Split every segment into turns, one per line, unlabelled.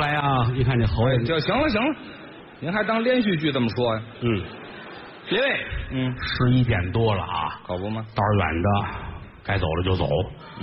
来啊，一看这侯爷
就行了行了，您还当连续剧这么说呀？
列位，11点多了啊，
可不吗？
道儿远的，该走了就走，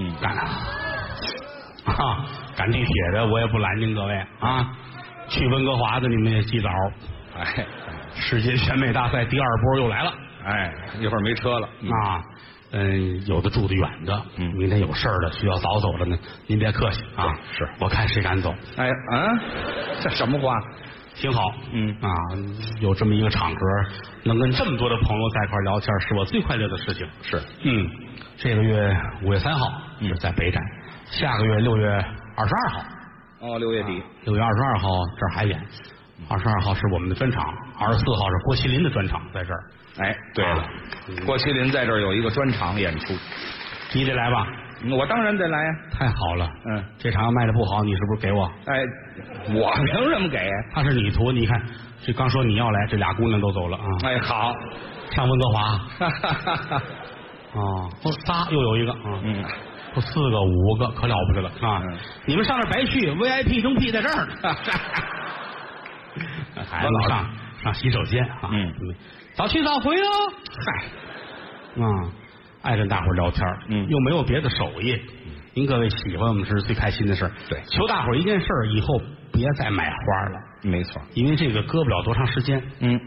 赶地铁的我也不拦您各位啊，去温哥华的你们也洗澡。
哎，
世界选美大赛第2波又来了，
哎，一会儿没车了
啊。有的住得远的，明天有事儿的需要早走的呢，您别客气啊。
是
我看谁敢走。
哎这什么话？
挺好，有这么一个场合，能跟这么多的朋友在一块聊天，是我最快乐的事情。
是，
这个月5月3号是在北展，下个月6月22号。
6月底
，6月22号这儿还演，22号是我们的专场，24号是郭麒麟的专场在这儿。
哎，对了，郭麒麟在这儿有一个专场演出，
你得来吧？
我当然得来呀。
太好了，这场要卖的不好，你是不是给我？
哎，我凭什么给？
他是你图，你看这刚说你要来，这俩姑娘都走了啊。
哎，好，
上温哥华。仨又有一个4个5个，可了不得了啊！你们上那白去 ，VIP 中 P 在这儿呢。孩子上洗手间啊，早去早回哦。嗨，爱跟大伙聊天，又没有别的手艺，您各位喜欢我们是最开心的事儿。
对，
求大伙一件事儿，以后别再买花了。
没错，
因为这个搁不了多长时间。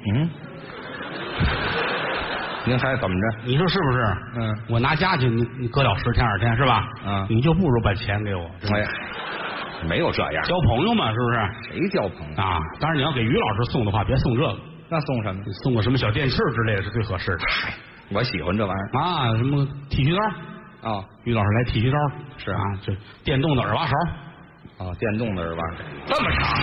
您还怎么着？
你说是不是？我拿家去，你搁了10天2天是吧？你就不如把钱给我。
哎，没有这样，
交朋友嘛，是不是？
谁交朋友
啊？当然你要给于老师送的话，别送这个，
那送什么？
送个什么小电器之类的是最合适的。
嗨，我喜欢这玩意儿
啊，什么剃须刀于老师来剃须刀
是
啊，这电动的耳挖勺
电动的耳挖这么长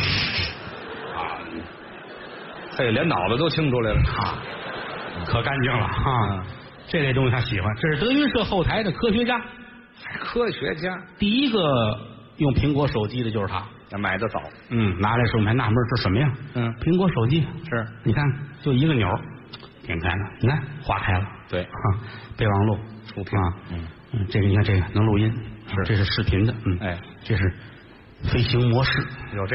嘿，连脑子都清出来了
可干净了这类东西他喜欢。这是德云社后台的科学家，
科学家
第一个用苹果手机的就是他。
买的早，
拿来时候我们还纳闷这什么呀？苹果手机
是，
你看就一个钮，点开了，你看划开了，
对
备忘录
触屏
这个你看这个能录音，这是视频的，这是飞行模式，
有这